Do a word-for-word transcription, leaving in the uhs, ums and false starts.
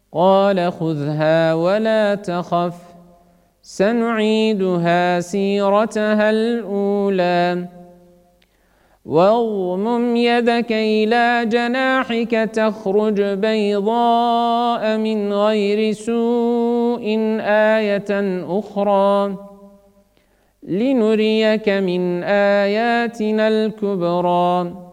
قال خذها ولا تخف سنعيدها سيرتها الأولى واضمم يدك إلى جناحك تخرج بيضاء من غير سوء آية أخرى لنريك من آياتنا الكبرى